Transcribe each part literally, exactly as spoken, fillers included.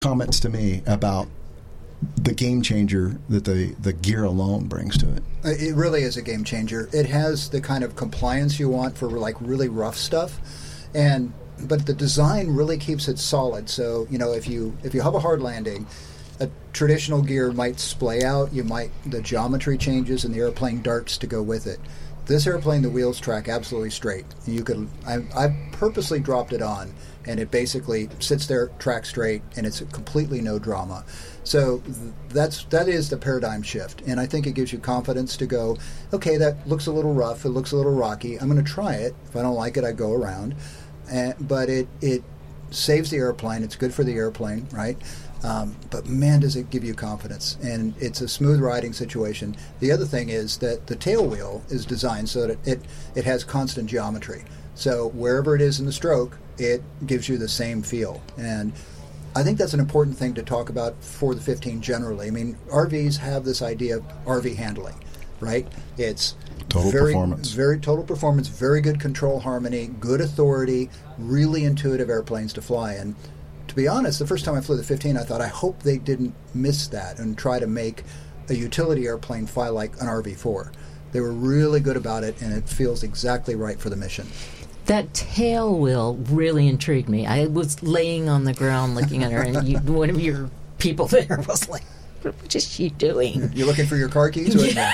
comments to me about the game changer that the, the gear alone brings to it. It really is a game changer. It has the kind of compliance you want for like really rough stuff, and but the design really keeps it solid. So you know, if you if you have a hard landing, a traditional gear might splay out. You might the geometry changes and the airplane darts to go with it. This airplane, the wheels track absolutely straight. You could I I purposely dropped it on, and it basically sits there, track straight, and it's completely no drama. So that's that is the paradigm shift, and I think it gives you confidence to go, okay, that looks a little rough, it looks a little rocky. I'm going to try it. If I don't like it, I go around. And, but it it saves the airplane. It's good for the airplane, right? Um, but man, does it give you confidence, and it's a smooth riding situation. The other thing is that the tail wheel is designed so that it it has constant geometry. So wherever it is in the stroke, it gives you the same feel. And I think that's an important thing to talk about for the fifteen generally. I mean, R Vs have this idea of R V handling, right? It's total very, performance. Very total performance, very good control harmony, good authority, really intuitive airplanes to fly in. To be honest, the first time I flew the fifteen, I thought, I hope they didn't miss that and try to make a utility airplane fly like an R V four. They were really good about it, and it feels exactly right for the mission. That tail wheel really intrigued me. I was laying on the ground looking at her, and you, one of your people there was like, what is she doing? You're looking for your car keys? Yeah.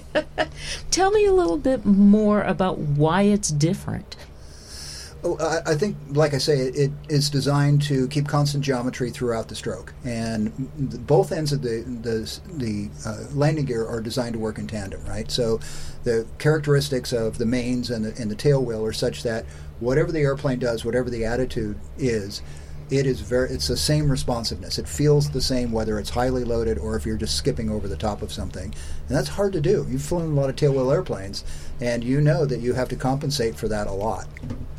Tell me a little bit more about why it's different. Oh, I, I think, like I say, it, it is designed to keep constant geometry throughout the stroke, and the, both ends of the the, the uh, landing gear are designed to work in tandem, right? So the characteristics of the mains and the, and the tail wheel are such that whatever the airplane does, whatever the attitude is, it is very it's the same responsiveness. It feels the same whether it's highly loaded or if you're just skipping over the top of something, and that's hard to do. You've flown a lot of tail wheel airplanes, and you know that you have to compensate for that a lot.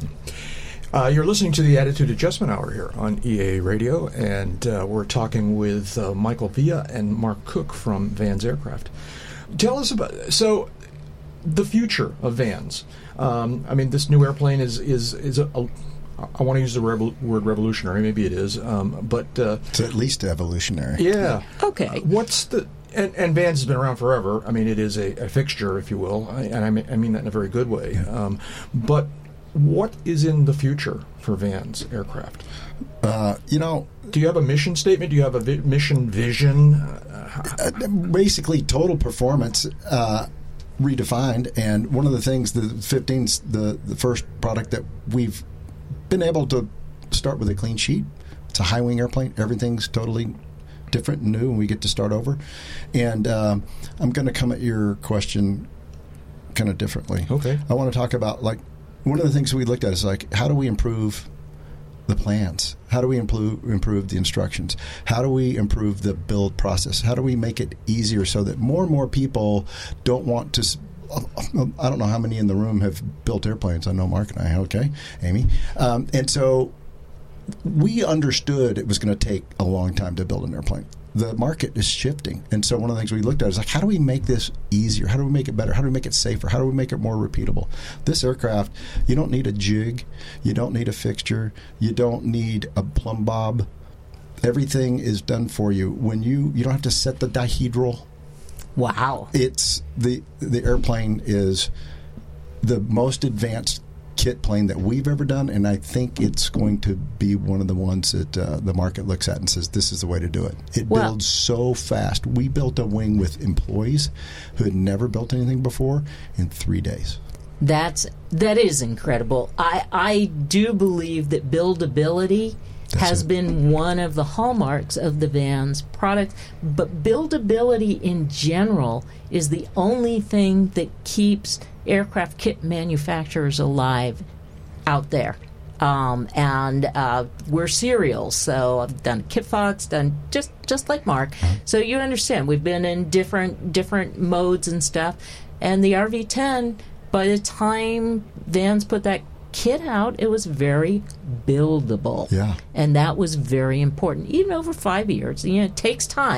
Uh, you're listening to the Attitude Adjustment Hour here on E A Radio, and uh, we're talking with uh, Michael Villa and Mark Cook from Vans Aircraft. Tell us about so the future of Vans. Um, I mean, this new airplane is is is a, a I want to use the revol- word revolutionary. Maybe it is, um, but uh, it's at least evolutionary. Yeah. Okay. Uh, what's the and, and Vans has been around forever. I mean, it is a, a fixture, if you will, I, and I mean, I mean that in a very good way. Um, but what is in the future for Vans Aircraft? Uh, you know, do you have a mission statement? Do you have a vi- mission vision? Uh, basically, total performance uh, redefined. And one of the things, the fifteen's the the first product that we've been able to start with a clean sheet. It's a high wing airplane. Everything's totally different and new, and we get to start over. And um, I'm going to come at your question kind of differently. Okay. I want to talk about, like, one of the things we looked at is, like, how do we improve the plans? How do we improve improve the instructions? How do we improve the build process? How do we make it easier so that more and more people don't want to I don't know how many in the room have built airplanes. I know Mark and I, okay, Amy. Um, and so we understood it was going to take a long time to build an airplane. The market is shifting. And so one of the things we looked at is, like, how do we make this easier? How do we make it better? How do we make it safer? How do we make it more repeatable? This aircraft, you don't need a jig. You don't need a fixture. You don't need a plumb bob. Everything is done for you. When you, you don't have to set the dihedral. Wow. It's the the airplane is the most advanced kit plane that we've ever done, and I think it's going to be one of the ones that uh, the market looks at and says, this is the way to do it. It well, builds so fast. We built a wing with employees who had never built anything before in three days. That's that is incredible. I I do believe that buildability That's has it. been one of the hallmarks of the Vans product, but buildability in general is the only thing that keeps aircraft kit manufacturers alive out there. Um, and uh, we're serials, so I've done Kitfox, done just just like Mark. So you understand, we've been in different different modes and stuff. And the R V ten, by the time Vans put that kit out, it was very buildable. Yeah. And that was very important. Even over five years, you know, it takes time.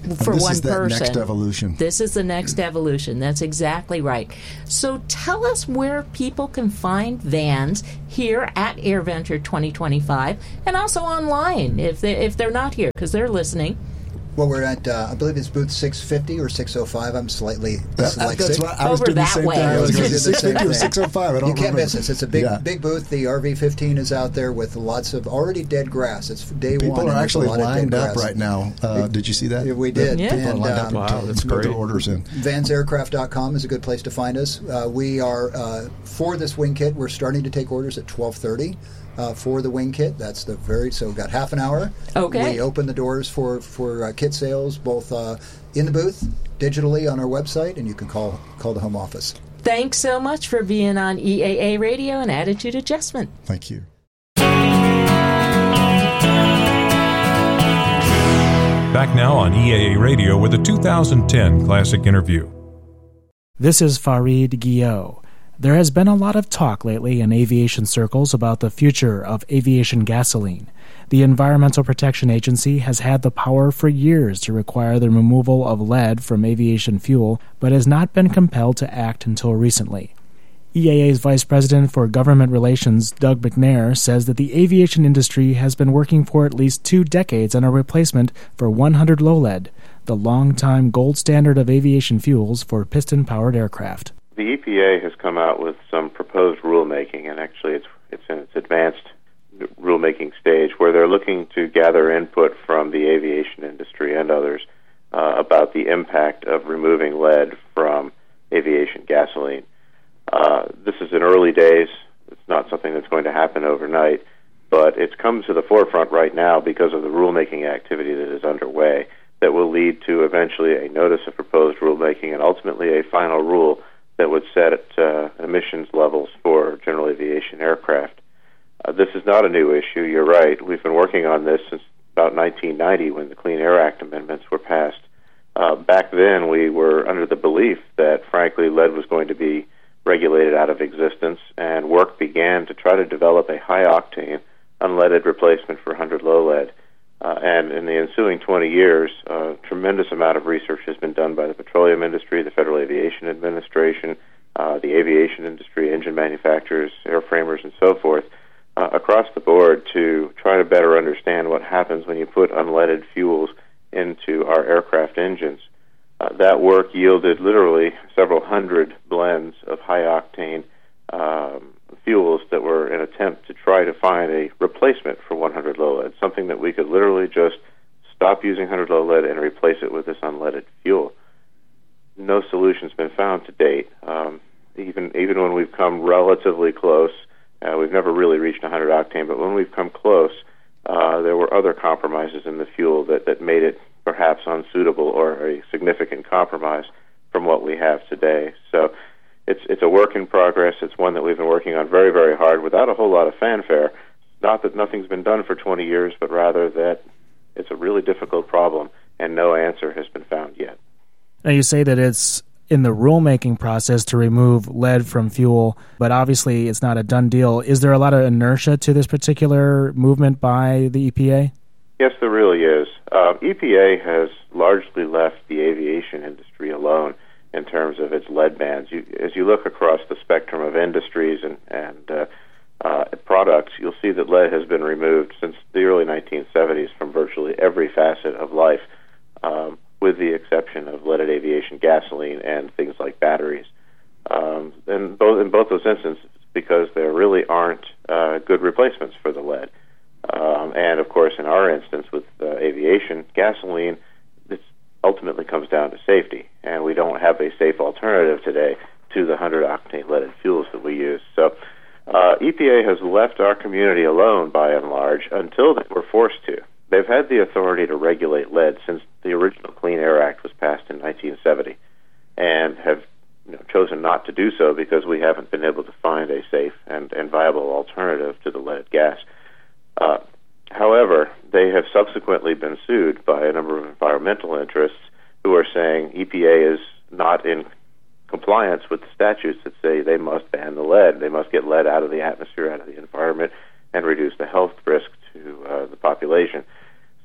for this one is that person. next evolution. This is the next evolution. That's exactly right. So tell us where people can find Vans here at AirVenture twenty twenty-five, and also online if they if they're not here because they're listening. Well, we're at, uh, I believe it's booth six fifty or six oh five. I'm slightly That- dyslexic. that's what I was Over doing the that same way. thing. I was Yeah, going we did the six fifty same or thing. six oh five. I don't You can't remember. miss us. It's a big, Yeah. big booth. The R V fifteen is out there with lots of already dead grass. It's day People one. are and there's actually a lot of dead lined up grass. right now. Uh, did you see that? Yeah, we did. Yeah. People are And, lined up um, Wow, to, that's to put their great. orders in. Vans Aircraft dot com is a good place to find us. Uh, we are, uh, for this wing kit, we're starting to take orders at twelve thirty. Uh, for the wing kit, that's the very so we've got half an hour. Okay. We open the doors for for uh, kit sales, both uh, in the booth, digitally on our website, and you can call call the home office. Thanks so much for being on E A A Radio and Attitude Adjustment. Thank you. Back now on E A A Radio with a two thousand ten Classic Interview. This is Farid Guillot. There has been a lot of talk lately in aviation circles about the future of aviation gasoline. The Environmental Protection Agency has had the power for years to require the removal of lead from aviation fuel, but has not been compelled to act until recently. E A A's Vice President for Government Relations, Doug McNair, says that the aviation industry has been working for at least two decades on a replacement for one hundred low lead, the long-time gold standard of aviation fuels for piston-powered aircraft. The E P A has come out with some proposed rulemaking, and actually it's it's in its advanced rulemaking stage, where they're looking to gather input from the aviation industry and others uh, about the impact of removing lead from aviation gasoline. Uh, this is in early days. It's not something that's going to happen overnight, but it's come to the forefront right now because of the rulemaking activity that is underway that will lead to eventually a notice of proposed rulemaking and ultimately a final rule that would set uh, emissions levels for general aviation aircraft. Uh, this is not a new issue, you're right. We've been working on this since about nineteen ninety when the Clean Air Act amendments were passed. Uh, back then, we were under the belief that, frankly, lead was going to be regulated out of existence, and work began to try to develop a high-octane, unleaded replacement for one hundred low lead. Uh, and in the ensuing twenty years, a tremendous amount of research has been done by the petroleum industry, the Federal Aviation Administration, uh, the aviation industry, engine manufacturers, airframers, and so forth, uh, across the board to try to better understand what happens when you put unleaded fuels into our aircraft engines. Uh, that work yielded literally several hundred blends of high-octane um, fuels that were an attempt to try to find a replacement for one hundred low lead, something that we could literally just stop using one hundred low lead and replace it with this unleaded fuel. No solution's been found to date. Um, even even when we've come relatively close, uh, we've never really reached one hundred octane, but when we've come close, uh, there were other compromises in the fuel that, that made it perhaps unsuitable or a significant compromise from what we have today. So it's it's a work in progress. It's one that we've been working on very, very hard without a whole lot of fanfare. Not that nothing's been done for twenty years, but rather that it's a really difficult problem and no answer has been found yet. Now, you say that it's in the rulemaking process to remove lead from fuel, but obviously it's not a done deal. Is there a lot of inertia to this particular movement by the E P A? Yes, there really is. Uh, E P A has largely left the aviation industry alone in terms of its lead bans. You, as you look across the spectrum of industries and, and uh, uh, products, you'll see that lead has been removed since the early nineteen seventies from virtually every facet of life, um, with the exception of leaded aviation gasoline and things like batteries. Um, and both, in both those instances, because there really aren't uh, good replacements for the lead. Um, and, of course, in our instance with uh, aviation, gasoline, this ultimately comes down to safety, and we don't have a safe alternative today to the one hundred octane leaded fuels that we use. So uh, E P A has left our community alone, by and large, until they were forced to. They've had the authority to regulate lead since the original Clean Air Act was passed in nineteen seventy, and have you know, chosen not to do so because we haven't been able to find a safe and, and viable alternative to the leaded gas. Uh, however, they have subsequently been sued by a number of environmental interests who are saying E P A is not in compliance with the statutes that say they must ban the lead. They must get lead out of the atmosphere, out of the environment, and reduce the health risk to uh, the population.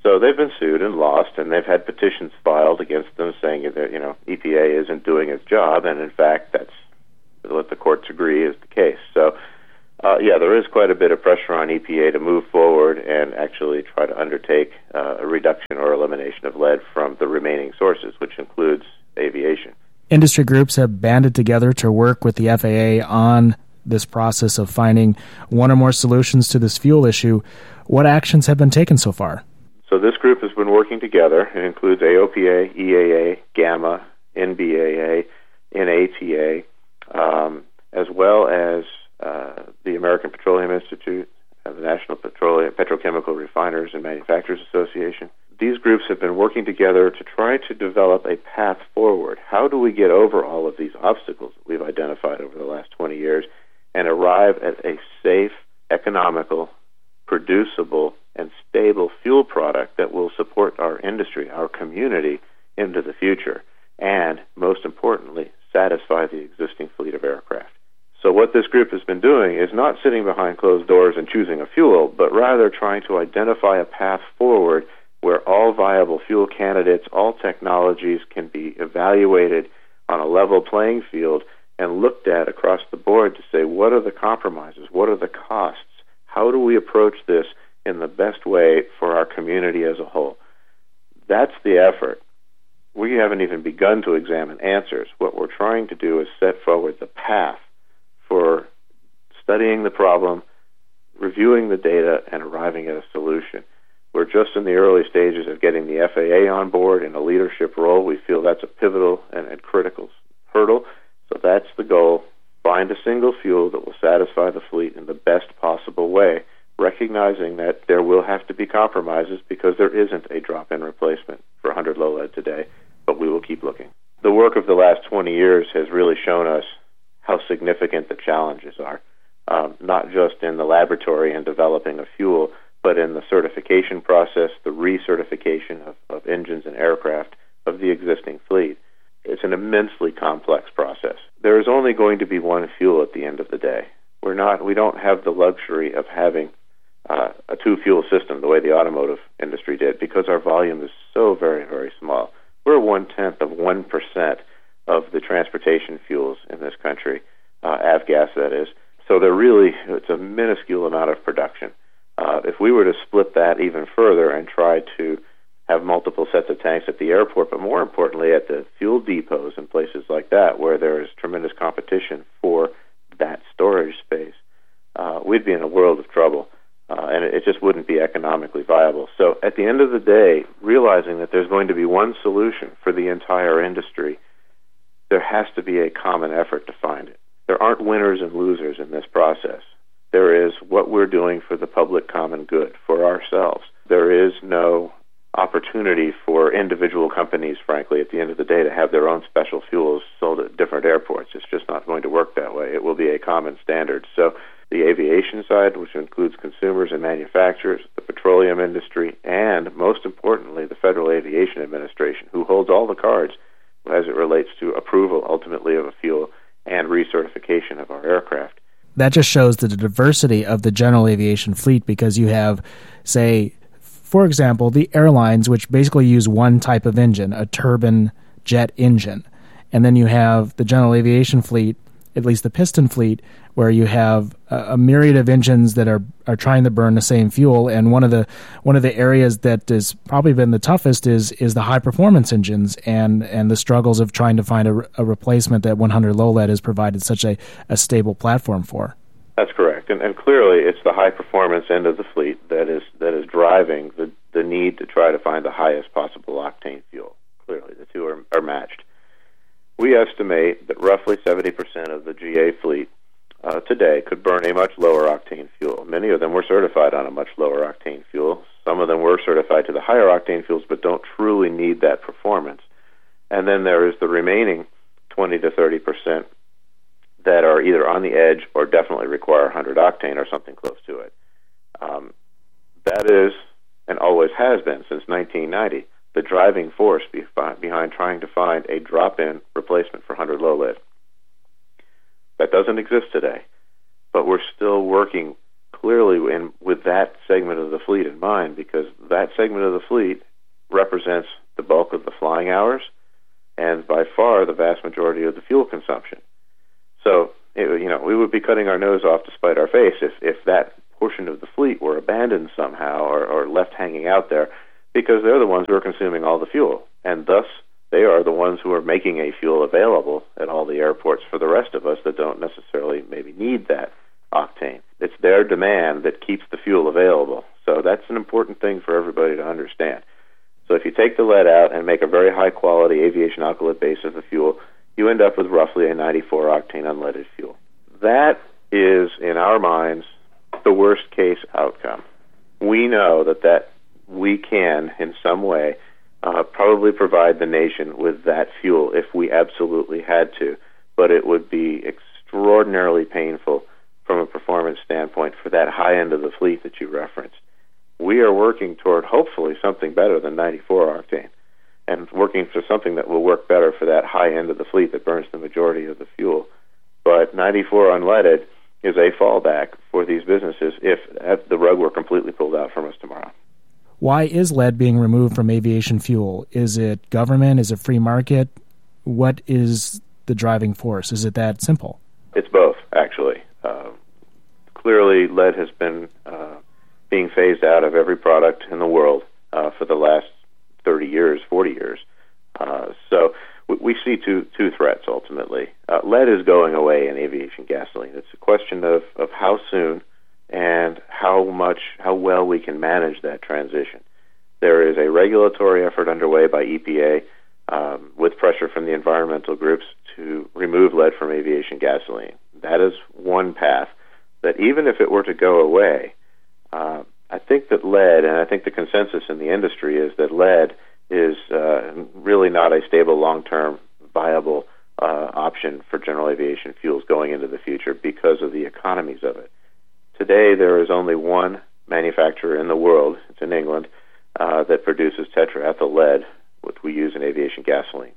So they've been sued and lost, and they've had petitions filed against them saying that, you know, E P A isn't doing its job, and in fact, that's what the courts agree is the case. So, uh, yeah, there is quite a bit of pressure on E P A to move forward and actually try to undertake uh, a reduction or elimination of lead from the remaining sources, which includes aviation. Industry groups have banded together to work with the F A A on this process of finding one or more solutions to this fuel issue. What actions have been taken so far? So this group has been working together. It includes A O P A, E A A, GAMA, N B A A, N A T A, um, as well as uh, the American Petroleum Institute, uh, the National Petroleum, Petrochemical Refiners and Manufacturers Association. These groups have been working together to try to develop a path forward. How do we get over all of these obstacles that we've identified over the last twenty years and arrive at a safe, economical, producible, and stable fuel product that will support our industry, our community, into the future, and, most importantly, satisfy the existing fleet of aircraft. So what this group has been doing is not sitting behind closed doors and choosing a fuel, but rather trying to identify a path forward where all viable fuel candidates, all technologies can be evaluated on a level playing field and looked at across the board to say, what are the compromises? What are the costs? How do we approach this in the best way for our community as a whole? That's the effort. We haven't even begun to examine answers. What we're trying to do is set forward the path for studying the problem, reviewing the data, and arriving at a solution. We're just in the early stages of getting the F A A on board in a leadership role. We feel that's a pivotal and, and critical hurdle. So that's the goal. Find a single fuel that will satisfy the fleet in the best possible way, recognizing that there will have to be compromises because there isn't a drop-in replacement for one hundred low lead today, but we will keep looking. The work of the last twenty years has really shown us how significant the challenges are, um, not just in the laboratory and developing a fuel, but in the certification process, the recertification of, of engines and aircraft of the existing fleet. It's an immensely complex process. There is only going to be one fuel at the end of the day. We're not, we don't have the luxury of having uh, a two-fuel system the way the automotive industry did because our volume is so very, very small. We're one-tenth of one percent of the transportation fuels in this country, uh, avgas that is. So they're really, it's a minuscule amount of production. Uh, if we were to split that even further and try to have multiple sets of tanks at the airport, but more importantly at the fuel depots and places like that where there is tremendous competition for that storage space, uh, we'd be in a world of trouble, uh, and it, it just wouldn't be economically viable. So at the end of the day, realizing that there's going to be one solution for the entire industry, there has to be a common effort to find it. There aren't winners and losers in this process. There is what we're doing for the public common good, for ourselves. There is no opportunity for individual companies, frankly, at the end of the day, to have their own special fuels sold at different airports. It's just not going to work that way. It will be a common standard. So the aviation side, which includes consumers and manufacturers, the petroleum industry, and most importantly, the Federal Aviation Administration, who holds all the cards as it relates to approval, ultimately, of a fuel and recertification of our aircraft. That just shows the diversity of the general aviation fleet because you have, say, for example, the airlines, which basically use one type of engine, a turbine jet engine. And then you have the general aviation fleet, at least the piston fleet, where you have a, a myriad of engines that are, are trying to burn the same fuel. And one of the one of the areas that has probably been the toughest is is the high performance engines and, and the struggles of trying to find a, a replacement that one hundred low lead has provided such a, a stable platform for. That's correct, and, and clearly it's the high-performance end of the fleet that is that is driving the, the need to try to find the highest possible octane fuel. Clearly, the two are, are matched. We estimate that roughly seventy percent of the G A fleet uh, today could burn a much lower octane fuel. Many of them were certified on a much lower octane fuel. Some of them were certified to the higher octane fuels, but don't truly need that performance. And then there is the remaining twenty to thirty percent that are either on the edge or definitely require one hundred octane or something close to it. Um, that is, and always has been since nineteen ninety, the driving force behind trying to find a drop-in replacement for one hundred low lead. That doesn't exist today, but we're still working clearly in, with that segment of the fleet in mind, because that segment of the fleet represents the bulk of the flying hours and by far the vast majority of the fuel consumption. So, it, you know, we would be cutting our nose off to spite our face if, if that portion of the fleet were abandoned somehow or, or left hanging out there, because they're the ones who are consuming all the fuel, and thus they are the ones who are making a fuel available at all the airports for the rest of us that don't necessarily maybe need that octane. It's their demand that keeps the fuel available. So that's an important thing for everybody to understand. So if you take the lead out and make a very high-quality aviation alkylate base of the fuel, you end up with roughly a ninety-four octane unleaded fuel. That is, in our minds, the worst-case outcome. We know that, that we can, in some way, uh, probably provide the nation with that fuel if we absolutely had to, but it would be extraordinarily painful from a performance standpoint for that high end of the fleet that you referenced. We are working toward, hopefully, something better than ninety-four octane, and working for something that will work better for that high end of the fleet that burns the majority of the fuel. But ninety-four unleaded is a fallback for these businesses if the rug were completely pulled out from us tomorrow. Why is lead being removed from aviation fuel? Is it government? Is it free market? What is the driving force? Is it that simple? It's both, actually. Uh, clearly, lead has been uh, being phased out of every product in the world uh, for the last thirty years, forty years. Uh, so we, we see two two threats, ultimately. Uh, lead is going away in aviation gasoline. It's a question of, of how soon and how much, how well we can manage that transition. There is a regulatory effort underway by E P A um, with pressure from the environmental groups to remove lead from aviation gasoline. That is one path that even if it were to go away, uh, I think that lead, and I think the consensus in the industry is that lead is uh, really not a stable, long-term, viable uh, option for general aviation fuels going into the future because of the economies of it. Today, there is only one manufacturer in the world, it's in England, uh, that produces tetraethyl lead, which we use in aviation gasoline.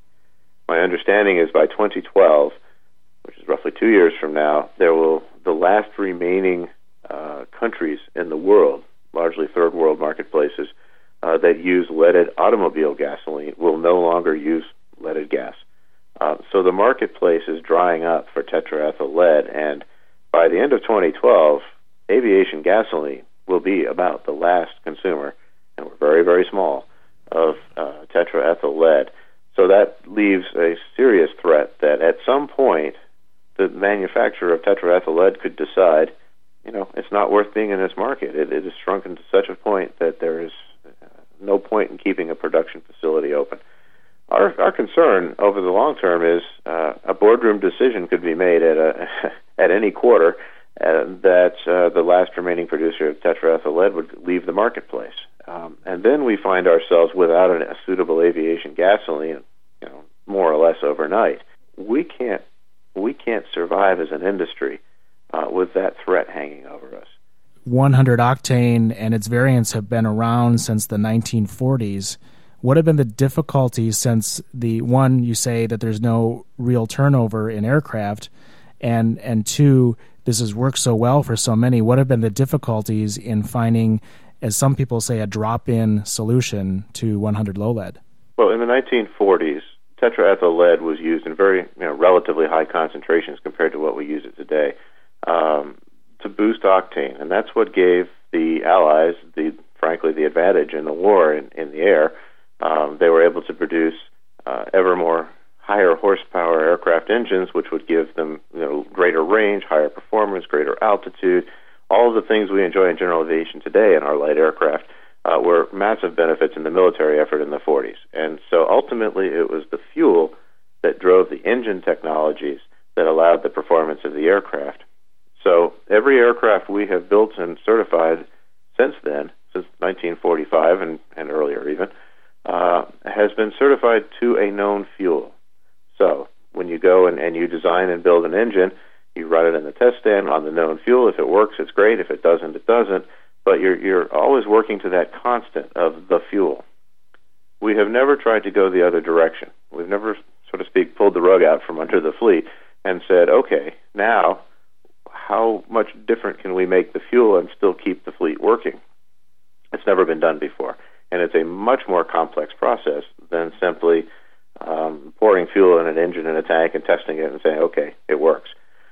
My understanding is by twenty twelve, which is roughly two years from now, there will the last remaining uh, countries in the world, largely third world marketplaces, uh, that use leaded automobile gasoline will no longer use leaded gas. Uh, so the marketplace is drying up for tetraethyl lead, and by the end of twenty twelve, aviation gasoline will be about the last consumer, and we're very, very small, of uh, tetraethyl lead. So that leaves a serious threat that at some point the manufacturer of tetraethyl lead could decide, you know, it's not worth being in this market. It, it has shrunken to such a point that there is uh, no point in keeping a production facility open. Our, our concern over the long term is uh, a boardroom decision could be made at a at any quarter uh, that uh, the last remaining producer of tetraethyl lead would leave the marketplace, um, and then we find ourselves without an, a suitable aviation gasoline, you know, more or less overnight. We can't we can't survive as an industry uh, with that threat hanging over us. one hundred octane and its variants have been around since the nineteen forties. What have been the difficulties since the one, you say that there's no real turnover in aircraft, and and two, this has worked so well for so many. What have been the difficulties in finding, as some people say, a drop-in solution to one hundred low lead? Well, in the nineteen forties, tetraethyl lead was used in very, you know, relatively high concentrations compared to what we use it today um, to boost octane, and that's what gave the Allies, the frankly, the advantage in the war in, in the air. Um, they were able to produce uh, ever more higher horsepower aircraft engines, which would give them, you know, greater range, higher performance, greater altitude. All of the things we enjoy in general aviation today in our light aircraft uh, were massive benefits in the military effort in the forties. And so ultimately it was the fuel that drove the engine technologies that allowed the performance of the aircraft. So every aircraft we have built and certified since then, since nineteen forty-five and, and earlier even, Uh, has been certified to a known fuel. So when you go and, and you design and build an engine, you run it in the test stand on the known fuel. If it works, it's great. If it doesn't, it doesn't. But you're you're always working to that constant of the fuel. We have never tried to go the other direction. We've never, so to speak, pulled the rug out from under the fleet and said, okay, now how much different can we make the fuel and still keep the fleet working? It's never been done before, and it's a much more complex process than simply um, pouring fuel in an engine in a tank and testing it and saying, okay, it works.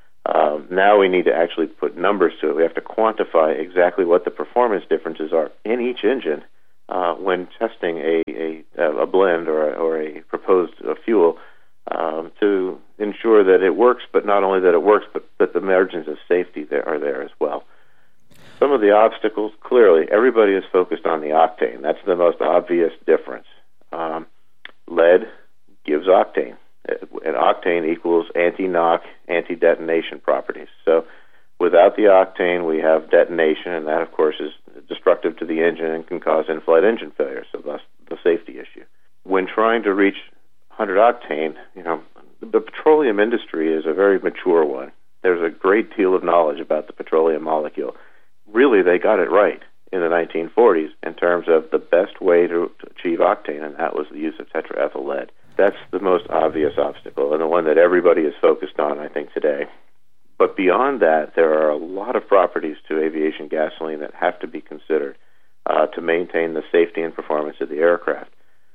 Um, now we need to actually put numbers to it. We have to quantify exactly what the performance differences are in each engine uh, when testing a, a, a blend or a, or a proposed uh, fuel um, to ensure that it works, but not only that it works, but that the margins of safety there are there as well. Some of the obstacles, clearly, everybody is focused on the octane. That's the most obvious difference. Um, lead gives octane. And octane equals anti-knock, anti-detonation properties. So without the octane, we have detonation, and that, of course, is destructive to the engine and can cause in-flight engine failure, so that's the safety issue. When trying to reach one hundred octane, you know, the petroleum industry is a very mature one. There's a great deal of knowledge about the petroleum molecule. Really, they got it right in the nineteen forties in terms of the best way to, to achieve octane, and that was the use of tetraethyl lead. That's the most obvious obstacle, and the one that everybody is focused on, I think, today. But beyond that, there are a lot of properties to aviation gasoline that have to be considered uh, to maintain the safety and performance of the aircraft.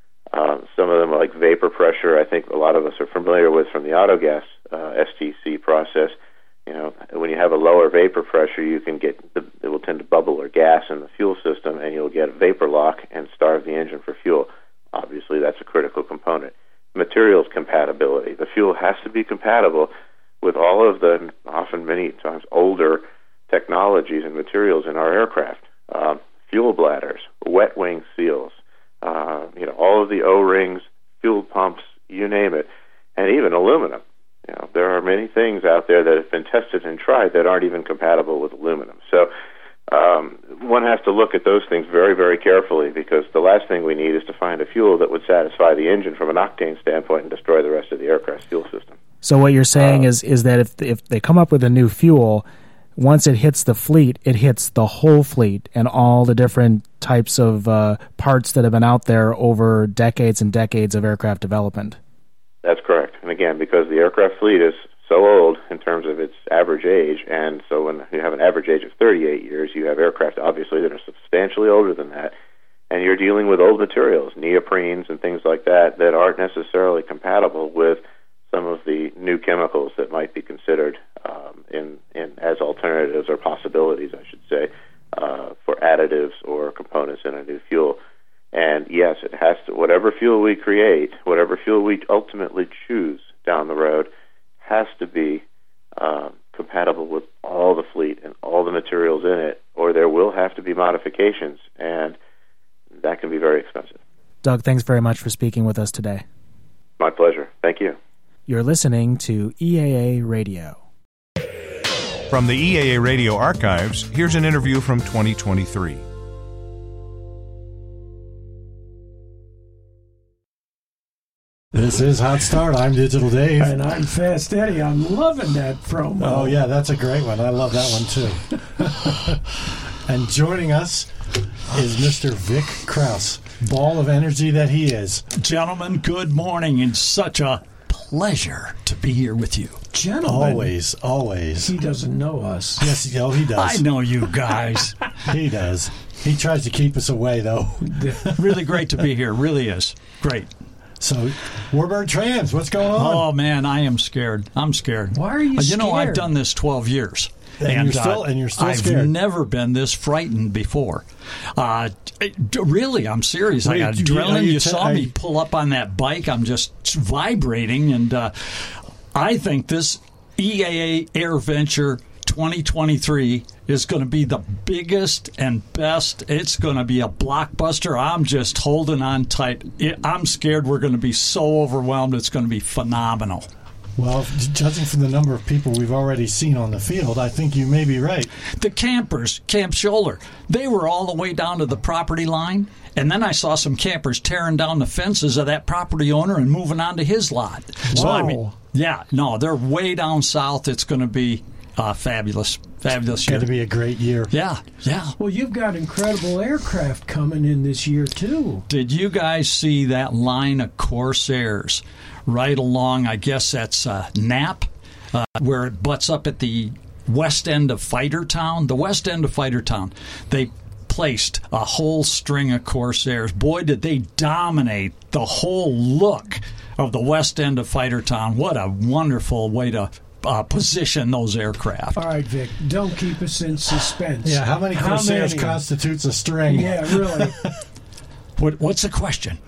Uh, some of them, like vapor pressure, I think a lot of us are familiar with from the autogas uh, S T C process. You know, when you have a lower vapor pressure, you can get the, it will tend to bubble or gas in the fuel system, and you'll get a vapor lock and starve the engine for fuel. Obviously, that's a critical component. Materials compatibility. The fuel has to be compatible with all of the often many times older technologies and materials in our aircraft. Um, fuel bladders, wet wing seals, uh, you know, all of the O-rings, fuel pumps, you name it, and even aluminum. You know, there are many things out there that have been tested and tried that aren't even compatible with aluminum. So um, one has to look at those things very, very carefully, because the last thing we need is to find a fuel that would satisfy the engine from an octane standpoint and destroy the rest of the aircraft's fuel system. So what you're saying uh, is is that if if they come up with a new fuel, once it hits the fleet, it hits the whole fleet and all the different types of uh, parts that have been out there over decades and decades of aircraft development. That's correct. And again, because the aircraft fleet is so old in terms of its average age, and so when you have an average age of thirty-eight years, you have aircraft, obviously, that are substantially older than that, and you're dealing with old materials, neoprenes and things like that, that aren't necessarily compatible with some of the new chemicals that might be considered um, in, in as alternatives or possibilities, I should say, uh, for additives or components in a new fuel. And yes, it has to, whatever fuel we create, whatever fuel we ultimately choose down the road, has to be uh, compatible with all the fleet and all the materials in it, or there will have to be modifications, and that can be very expensive. Doug, thanks very much for speaking with us today. My pleasure. Thank you. You're listening to E A A Radio. From the E A A Radio archives, here's an interview from twenty twenty-three. This is Hot Start. I'm Digital Dave. And I'm Fast Eddie. I'm loving that promo. Oh, yeah, that's a great one. I love that one, too. And joining us is Mister Vic Krause, ball of energy that he is. Gentlemen, good morning. It's such a pleasure to be here with you. Gentlemen. Always, always. He doesn't know us. Yes, oh, he does. I know you guys. He does. He tries to keep us away, though. Really great to be here. Really is. Great. So, Warbird Trans, what's going on? Oh, man, I am scared. I'm scared. Why are you uh, scared? You know, I've done this twelve years. And, and, you're still, uh, and you're still I've scared. never been this frightened before. Uh, it, really, I'm serious. Wait, I got you- adrenaline. you You, te- saw are me you- pull up on that bike. I'm just vibrating. And uh, I think this E A A AirVenture twenty twenty-three is going to be the biggest and best. It's going to be a blockbuster. I'm just holding on tight. It, I'm scared we're going to be so overwhelmed. It's going to be phenomenal. Well, judging from the number of people we've already seen on the field, I think you may be right. The campers, Camp Scholler, they were all the way down to the property line, and then I saw some campers tearing down the fences of that property owner and moving onto his lot. So, I mean, yeah, no, they're way down south. It's going to be uh, fabulous, fabulous It's year. going to be a great year. Yeah, yeah. Well, you've got incredible aircraft coming in this year, too. Did you guys see that line of Corsairs right along, I guess that's uh, Knapp, uh, where it butts up at the west end of Fighter Town. The west end of Fighter Town, they placed a whole string of Corsairs. Boy, did they dominate the whole look of the west end of Fighter Town. What a wonderful way to uh, position those aircraft. All right, Vic, don't keep us in suspense. Yeah, how many How Corsairs many? constitutes a string? Yeah, really. What, what's the question?